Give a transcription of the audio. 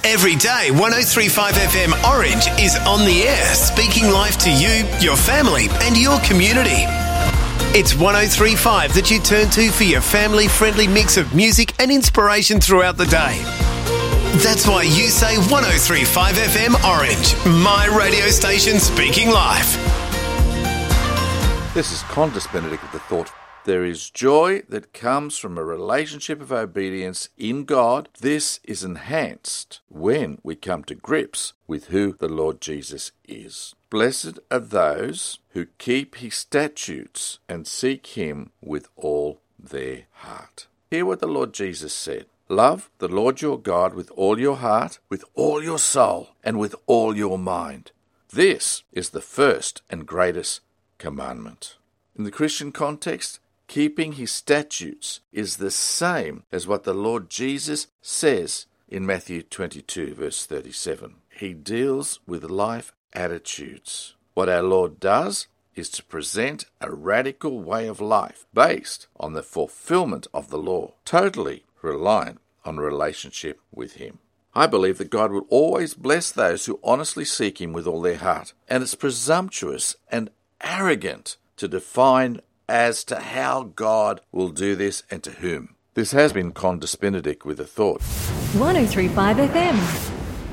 Every day, 103.5 FM Orange is on the air, speaking life to you, your family and your community. It's 103.5 that you turn to for your family-friendly mix of music and inspiration throughout the day. That's why you say 103.5 FM Orange, my radio station speaking life. This is Qantas Benedict with the thought, there is joy that comes from a relationship of obedience in God. This is enhanced when we come to grips with who the Lord Jesus is. Blessed are those who keep his statutes and seek him with all their heart. Hear what the Lord Jesus said. Love the Lord your God with all your heart, with all your soul, and with all your mind. This is the first and greatest commandment. In the Christian context, keeping his statutes is the same as what the Lord Jesus says in Matthew 22, verse 37. He deals with life attitudes. What our Lord does is to present a radical way of life based on the fulfillment of the law, totally reliant on a relationship with him. I believe that God will always bless those who honestly seek him with all their heart, and it's presumptuous and arrogant to define as to how God will do this and to whom. This has been Qantas Benedict with a thought. 103.5 FM.